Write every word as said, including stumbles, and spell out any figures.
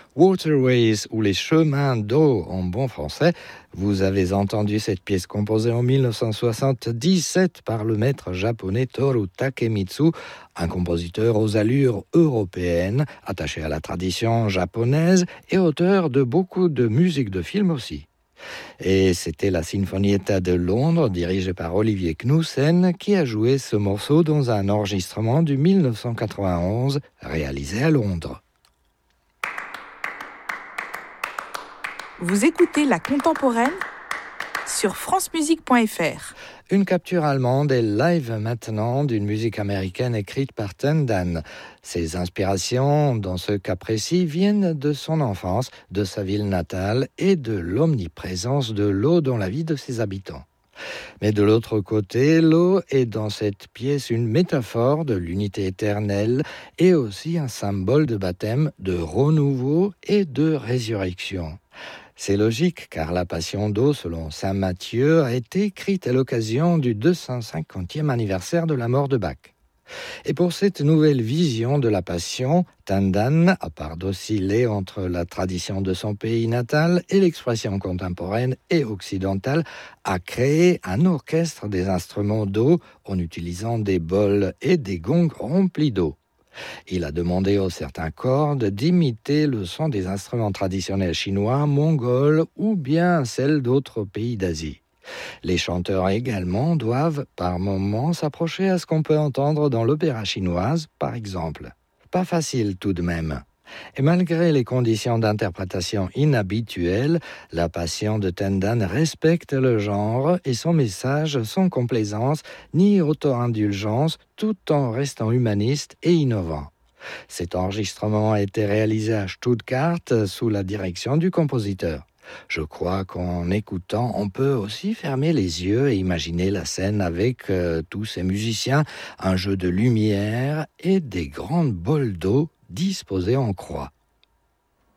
Waterways ou les chemins d'eau en bon français. Vous avez entendu cette pièce composée en dix-neuf cent soixante-dix-sept par le maître japonais Toru Takemitsu, un compositeur aux allures européennes, attaché à la tradition japonaise et auteur de beaucoup de musique de film aussi. Et c'était la Sinfonietta de Londres, dirigée par Olivier Knudsen, qui a joué ce morceau dans un enregistrement du dix-neuf cent quatre-vingt-onze, réalisé à Londres. Vous écoutez La Contemporaine sur france musique point f r. Une capture allemande est live maintenant d'une musique américaine écrite par Tendan. Ses inspirations, dans ce cas précis, viennent de son enfance, de sa ville natale et de l'omniprésence de l'eau dans la vie de ses habitants. Mais de l'autre côté, l'eau est dans cette pièce une métaphore de l'unité éternelle et aussi un symbole de baptême, de renouveau et de résurrection. C'est logique, car la Passion d'eau, selon saint Matthieu, a été écrite à l'occasion du deux cent cinquantième anniversaire de la mort de Bach. Et pour cette nouvelle vision de la Passion, Tendan, à part d'osciller entre la tradition de son pays natal et l'expression contemporaine et occidentale, a créé un orchestre des instruments d'eau en utilisant des bols et des gongs remplis d'eau. Il a demandé aux certains cordes d'imiter le son des instruments traditionnels chinois, mongols ou bien celles d'autres pays d'Asie. Les chanteurs également doivent par moments s'approcher à ce qu'on peut entendre dans l'opéra chinoise, par exemple. Pas facile tout de même. Et malgré les conditions d'interprétation inhabituelles, la Passion de Tendan respecte le genre et son message sans complaisance ni auto-indulgence, tout en restant humaniste et innovant. Cet enregistrement a été réalisé à Stuttgart sous la direction du compositeur. Je crois qu'en écoutant, on peut aussi fermer les yeux et imaginer la scène avec euh, tous ces musiciens, un jeu de lumière et des grandes bols d'eau disposés en croix.